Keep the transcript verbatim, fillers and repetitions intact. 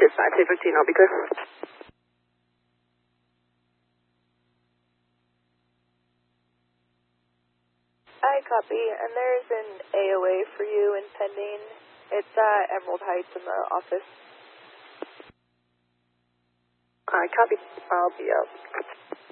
Dispatch eight fifteen, I'll be clear. I copy, and there's an A O A for you in pending. It's at Emerald Heights in the office. I copy. I'll be out.